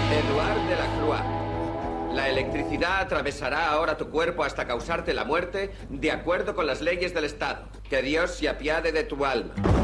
Edouard Delacroix. La electricidad atravesará ahora tu cuerpo hasta causarte la muerte de acuerdo con las leyes del Estado. Que Dios se apiade de tu alma.